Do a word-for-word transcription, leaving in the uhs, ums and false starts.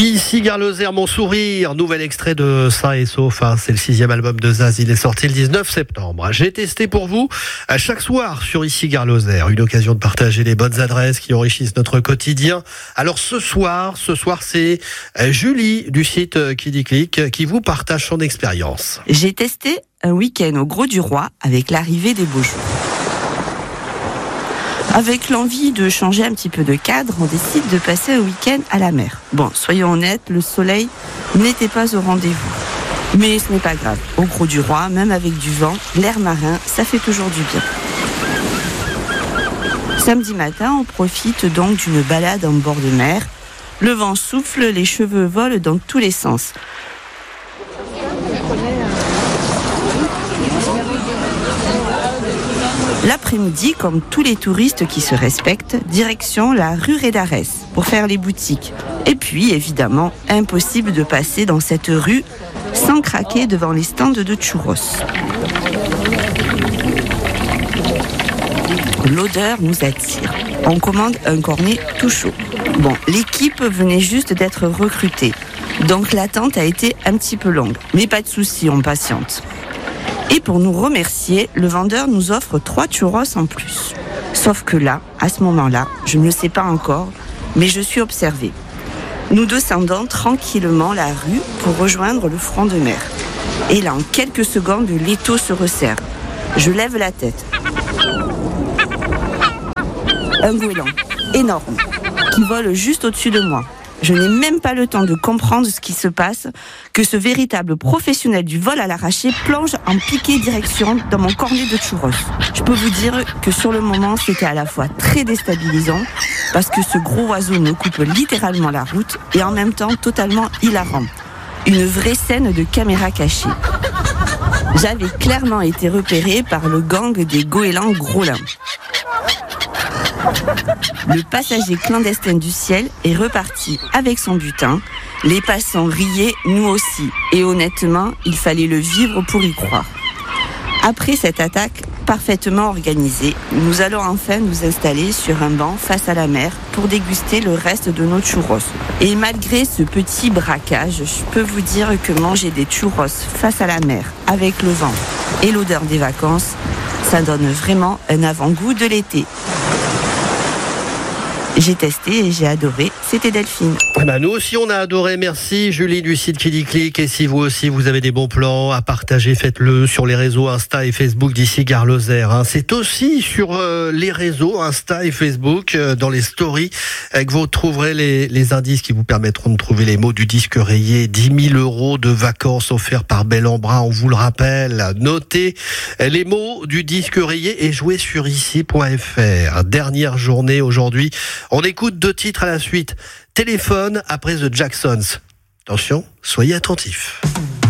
Ici Gare Lozère, mon sourire, nouvel extrait de Sain et Sauf, hein. C'est le sixième album de Zaz, il est sorti le dix-neuf septembre. J'ai testé pour vous à chaque soir sur Ici Gare Lozère, une occasion de partager les bonnes adresses qui enrichissent notre quotidien. Alors ce soir, ce soir c'est Julie du site Qui dit Clic qui vous partage son expérience. J'ai testé un week-end au Grau du Roi avec l'arrivée des beaux jours. Avec l'envie de changer un petit peu de cadre, on décide de passer un week-end à la mer. Bon, soyons honnêtes, le soleil n'était pas au rendez-vous. Mais ce n'est pas grave. Au Grau du Roi, même avec du vent, l'air marin, ça fait toujours du bien. Samedi matin, on profite donc d'une balade en bord de mer. Le vent souffle, les cheveux volent dans tous les sens. L'après-midi, comme tous les touristes qui se respectent, direction la rue Rédarès pour faire les boutiques. Et puis, évidemment, impossible de passer dans cette rue sans craquer devant les stands de churros. L'odeur nous attire. On commande un cornet tout chaud. Bon, l'équipe venait juste d'être recrutée, donc l'attente a été un petit peu longue. Mais pas de souci, on patiente. Et pour nous remercier, le vendeur nous offre trois churros en plus. Sauf que là, à ce moment-là, je ne le sais pas encore, mais je suis observée. Nous descendons tranquillement la rue pour rejoindre le front de mer. Et là, en quelques secondes, l'étau se resserre. Je lève la tête. Un goéland énorme qui vole juste au-dessus de moi. Je n'ai même pas le temps de comprendre ce qui se passe, que ce véritable professionnel du vol à l'arraché plonge en piqué direction dans mon cornet de churros. Je peux vous dire que sur le moment, c'était à la fois très déstabilisant, parce que ce gros oiseau me coupe littéralement la route, et en même temps totalement hilarant. Une vraie scène de caméra cachée. J'avais clairement été repérée par le gang des goélands gros-lins. Le passager clandestin du ciel est reparti avec son butin. Les passants riaient, nous aussi. Et honnêtement, il fallait le vivre pour y croire. Après cette attaque parfaitement organisée, nous allons enfin nous installer sur un banc face à la mer pour déguster le reste de nos churros. Et malgré ce petit braquage, je peux vous dire que manger des churros face à la mer, avec le vent et l'odeur des vacances, ça donne vraiment un avant-goût de l'été. J'ai testé et j'ai adoré. C'était Delphine. Eh ben nous aussi on a adoré. Merci Julie du site Qui dit Clic. Et si vous aussi vous avez des bons plans à partager, faites-le sur les réseaux Insta et Facebook d'Ici Gare Lozère. Hein. C'est aussi sur euh, les réseaux Insta et Facebook, euh, dans les stories, euh, que vous trouverez les, les indices qui vous permettront de trouver les mots du disque rayé. dix mille euros de vacances offerts par Bel en Bras. On vous le rappelle. Notez les mots du disque rayé et jouez sur ici point f r. Dernière journée aujourd'hui. On écoute deux titres à la suite. Téléphone après The Jacksons. Attention, soyez attentifs.